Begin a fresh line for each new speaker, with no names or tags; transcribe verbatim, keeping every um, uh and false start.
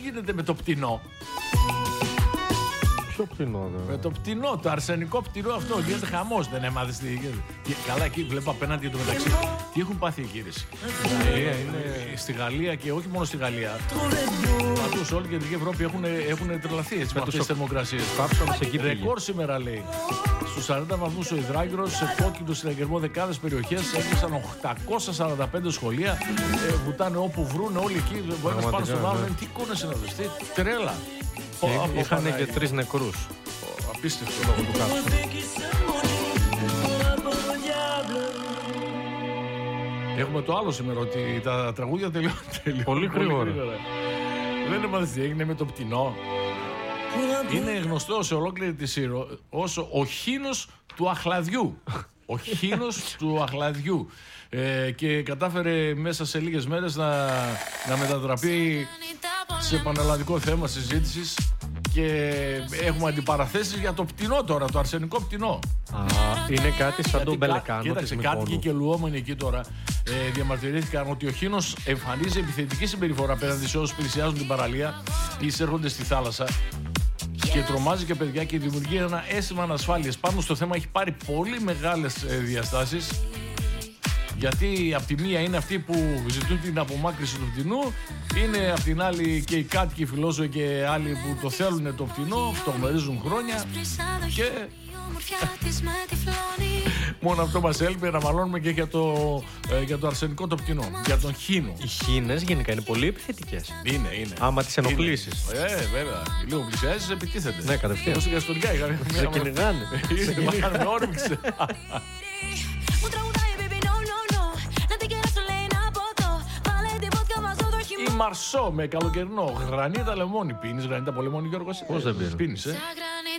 γίνεται με το πτηνό?
Ποιο πτηνό, δε.
Με το πτηνό, το αρσενικό πτηνό αυτό. Γίνεται χαμός, δεν έμαθες τι γίνεται. Καλά, εκεί βλέπω απέναντι το μεταξύ. Τι έχουν πάθει οι γύρες. Είναι στη Γαλλία και όχι μόνο στη Γαλλία. Παντού σε όλη την Κεντρική Ευρώπη έχουν, έχουν τρελαθεί έτσι, με αυτές τις θερμοκρασίες. Ρεκόρ σήμερα λέει. Στους σαράντα βαθμούς ο υδράγκυρος, σε κόκκινο συναγερμό δεκάδες περιοχές, έκλεισαν οκτακόσια σαράντα πέντε σχολεία. Ε, βουτάνε όπου βρούνε όλοι εκεί. Ο ένας πάνω στον άλλον. Τι κούνες είναι αυτές, τι τρέλα.
Και είχαν και τρεις νεκρούς.
Απίστευτο λόγο του κάψου. Έχουμε το άλλο σήμερα ότι τα τραγούδια τελειώνουν.
Πολύ γρήγορα.
Δεν έμαθες τι έγινε με το πτηνό. Είναι γνωστό σε ολόκληρη τη Σύρο ως ο χήνος του αχλαδιού. Ο χήνος του αχλαδιού. Ε, και κατάφερε μέσα σε λίγες μέρες να, να μετατραπεί σε πανελλαδικό θέμα συζήτησης και έχουμε αντιπαραθέσεις για το πτηνό τώρα, το αρσενικό πτηνό.
Α, είναι κάτι σαν τον Μπελεκάνο.
Κοίταξε, κάτοικοι και λουόμενοι εκεί τώρα ε, διαμαρτυρήθηκαν ότι ο χήνος εμφανίζει επιθετική συμπεριφορά απέναντι σε όσους πλησιάζουν την παραλία ή εισέρχονται στη θάλασσα και τρομάζει και παιδιά και δημιουργεί ένα αίσθημα ανασφάλειας. Πάνω στο θέμα έχει πάρει πολύ μεγάλες ε, διαστάσεις. Γιατί από τη μία είναι αυτοί που ζητούν την απομάκρυση του πτηνού, είναι από την άλλη και οι κάτοικοι φιλόσοφοι και άλλοι που το θέλουν το πτηνό, το γνωρίζουν χρόνια και μόνο αυτό μας έλειπε να μαλώνουμε και για το, ε, για το αρσενικό το πτηνό, για τον χήνο.
Οι χήνες γενικά είναι πολύ επιθετικές.
Είναι, είναι.
Άμα τις ενοχλήσεις.
Ε, βέβαια. Λίγο πλησιάζεις, επιτίθεται.
Ναι, κατευθείαν.
Όπως η Γαστοριά.
Σε κυνηγάνε.
Σε κυνηγάνε με όρμηξε. Η Μαρσό με καλοκαιρινό γρανίτα λεμόνι. Πίνεις γρανίτα από λεμόνι, Γιώργο?
Πώς δεν πίνω?
Πίνεις, ε?